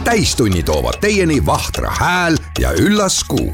täistunni toovad teieni Vahtra hääl ja üllas kuu.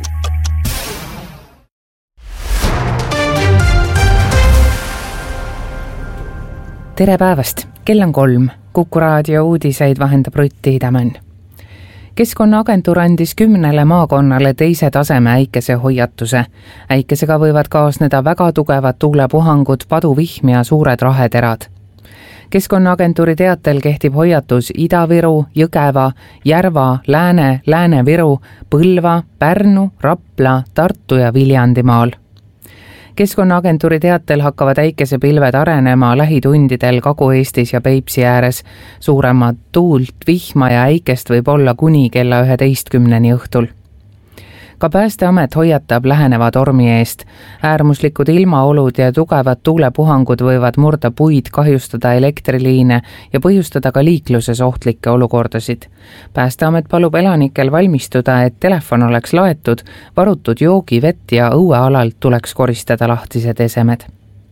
Tere päevast, kell on 3. Kuku raadio uudiseid vahendab Rutt Hiidemann. Keskkonnaagentuur andis 10 maakonnale teise taseme äikesehoiatuse. Äikesega võivad kaasneda väga tugevad tuulepuhangud, paduvihm ja suured raheterad. Keskkonnaagentuuri teatel kehtib hoiatus Ida-Viru, Jõgeva, Järva, Lääne-Viru, Põlva, Pärnu, Rapla, Tartu ja Viljandimaal. Keskkonnaagentuuri teatel hakkavad äikesepilved arenema lähitundidel Kagu-Eestis ja Peipsi ääres. Suuremad tuult, vihma ja äikest võib olla kuni kella 11 õhtul. Ka Päästeamet hoiatab läheneva tormi eest. Äärmuslikud ilmaolud ja tugevad tuulepuhangud võivad murda puid, kahjustada elektriliine ja põhjustada ka liikluses ohtlikke olukordasid. Päästeamet palub elanikel valmistuda, et telefon oleks laetud, varutud joogi, vett ja õuealalt tuleks koristada lahtised esemed.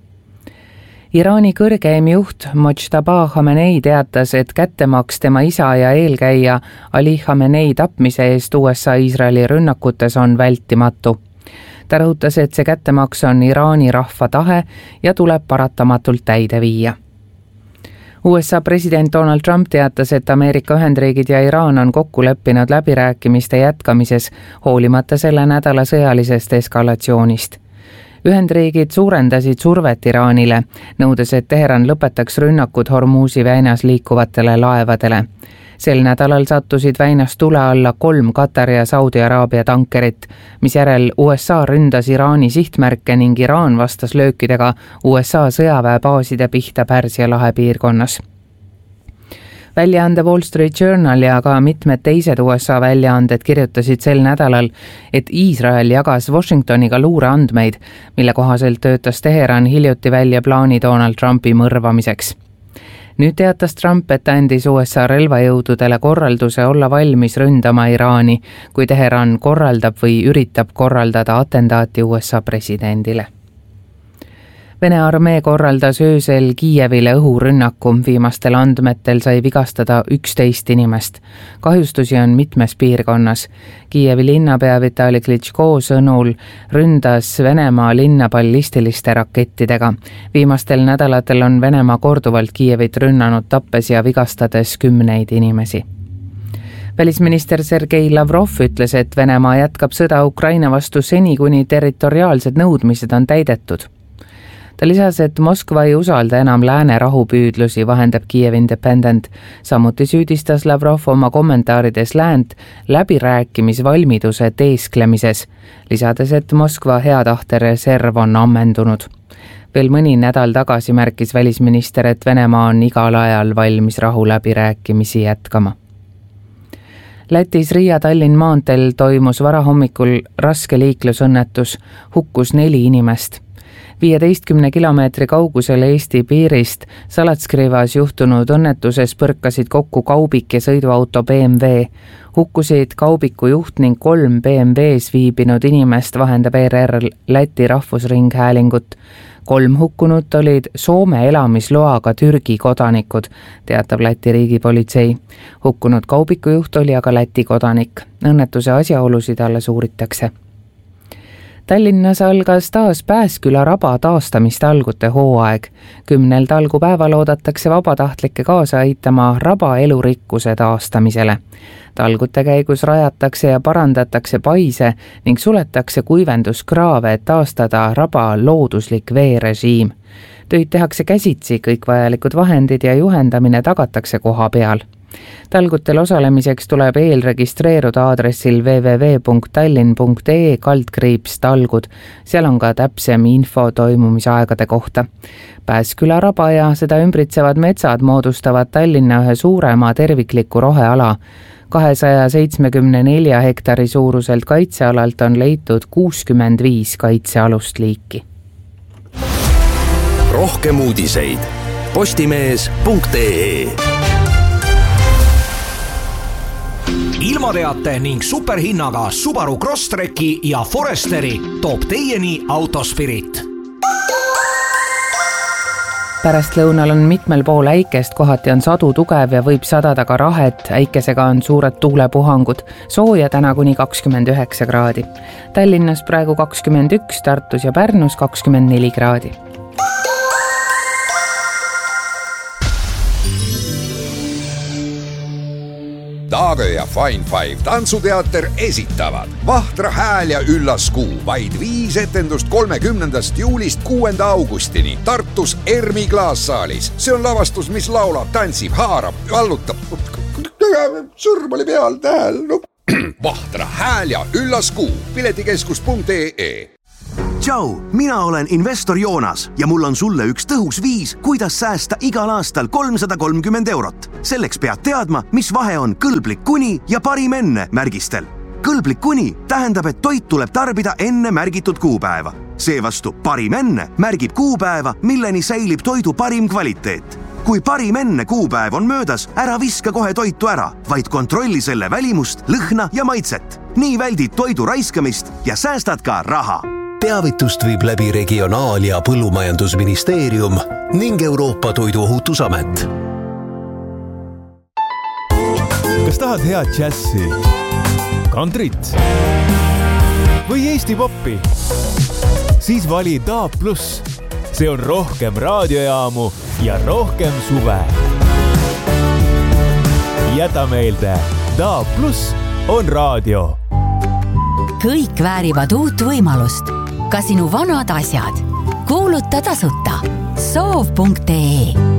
Iraani kõrgeim juht Mojtaba Khamenei teatas, et kättemaks tema isa ja eelkäija Ali Khamenei tapmise eest USA-Iisraeli rünnakutes on vältimatu. Ta rõhutas, et see kättemaks on Iraani rahva tahe ja tuleb paratamatult täide viia. USA president Donald Trump teatas, et Ameerika Ühendriigid ja Iraan on kokku leppinud läbirääkimiste jätkamises, hoolimata selle nädala sõjalisest eskalatsioonist. Ühendriigid suurendasid survet Iraanile, nõudes, et Teheran lõpetaks rünnakud Hormuzi väinas liikuvatele laevadele. Sel nädalal sattusid väinas tule alla 3 Katari ja Saudi Araabia tankerit, mis järel USA ründas Iraani sihtmärke ning Iraan vastas löökidega USA sõjaväebaaside pihta Pärsia lahe piirkonnas. Väljaande Wall Street Journal ja ka mitmed teised USA väljaanded kirjutasid sel nädalal, et Iisrael jagas Washingtoniga luureandmeid, mille kohaselt töötas Teheran hiljuti välja plaani Donald Trumpi mõrvamiseks. Nüüd teatas Trump, et andis USA relvajõududele korralduse olla valmis ründama Iraani, kui Teheran korraldab või üritab korraldada atentaati USA presidendile. Vene armee korraldas öösel Kiievile õhurünnaku, viimastel andmetel sai vigastada 11 inimest. Kahjustusi on mitmes piirkonnas. Kiievi linnapea Vitali Klitschko sõnul ründas Venemaa linna ballistiliste rakettidega. Viimastel nädalatel on Venemaa korduvalt Kiievit rünnanud, tappes ja vigastades 10 inimesi. Välisminister Sergei Lavrov ütles, et Venemaa jätkab sõda Ukraina vastu seni, kuni territoriaalsed nõudmised on täidetud. Ta lisas, et Moskva ei usalda enam lääne rahupüüdlusi, vahendab Kiev Independent. Samuti süüdistas Lavrov oma kommentaarides läänt läbirääkimisvalmiduse teesklemises, lisades, et Moskva heatahte reserv on ammendunud. Veel mõni nädal tagasi märkis välisminister, et Venemaa on igal ajal valmis rahuläbirääkimisi jätkama. Lätis Riia-Tallinn maanteel toimus varahommikul raske liiklusõnnetus, hukkus 4 inimest. 15 kilomeetri kaugusel Eesti piirist Salatskriivas juhtunud õnnetuses põrkasid kokku kaubik ja sõiduauto BMW. Hukkusid kaubiku juht ning 3 BMW-s viibinud inimest, vahendab ERR Läti rahvusringhäälingut. 3 hukkunut olid Soome elamisloaga Türgi kodanikud, teatab Läti riigipolitsei. Hukkunud kaubiku juht oli aga Läti kodanik. Õnnetuse asjaolusid alles uuritakse. Tallinnas algas taas Pääsküla raba taastamistalgute hooaeg. 10 talgupäeval oodatakse vabatahtlikke kaasa aitama raba elurikkuse taastamisele. Talgute käigus rajatakse ja parandatakse paise ning suletakse kuivenduskraave, et taastada raba looduslik veerežiim. Töid tehakse käsitsi, kõik vajalikud vahendid ja juhendamine tagatakse koha peal. Talgutel osalemiseks tuleb eelregistreeruda aadressil www.tallinn.ee/talgud. Seal on ka täpsem info toimumisaegade kohta. Pääsküla raba ja seda ümbritsevad metsad moodustavad Tallinna ühe suurema tervikliku roheala. 274 hektari suuruselt kaitsealalt on leitud 65 kaitsealust liiki. Rohkem uudiseid postimees.ee. Ilmateate ning superhinnaga Subaru Crosstreki ja Foresteri toob teieni Autospirit. Pärastlõunal on mitmel pool äikest, kohati on sadu tugev ja võib sadada ka rahet, äikesega on suured tuulepuhangud, sooja täna kuni 29 kraadi. Tallinnas praegu 21, Tartus ja Pärnus 24 kraadi. Taagö ja Fine Five tantsuteater esitavad Vahtra hääl ja üllas kuu, vaid 5 etendust 30. juulist 6. augustini Tartus Ermi klaassaalis. See on lavastus, mis laulab, tantsib, haarab, vallutab. Sõrm oli peal, tähel. Vahtra hääl ja üllas kuu, piletikeskus.ee. Tšau, mina olen investor Joonas ja mul on sulle üks tõhus viis, kuidas säästa igal aastal 330 eurot. Selleks pead teadma, mis vahe on kõlblik kuni ja parim enne märgistel. Kõlblik kuni tähendab, et toit tuleb tarbida enne märgitud kuupäeva. Seevastu parim enne märgib kuupäeva, milleni säilib toidu parim kvaliteet. Kui parim enne kuupäev on möödas, ära viska kohe toitu ära, vaid kontrolli selle välimust, lõhna ja maitset. Nii väldid toidu raiskamist ja säästad ka raha. Teavitust viib läbi Regionaal- ja Põllumajandusministeerium ning Euroopa Toiduohutusamet. Kas tahad head džässi, kantrit või Eesti poppi? Siis vali DAB+. See on rohkem raadiojaamu ja rohkem suve. Jäta meelde, DAB+ on raadio. Kõik väärivad uut võimalust. Ka sinu vanad asjad. Kuuluta tasuta. Soov.ee